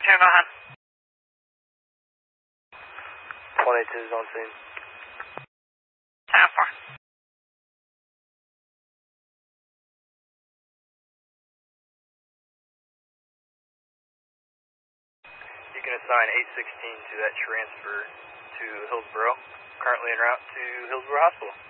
Turn on. 22 is on scene. 10-4. You can assign 816 to that transfer to Hillsborough. Currently en route to Hillsborough Hospital.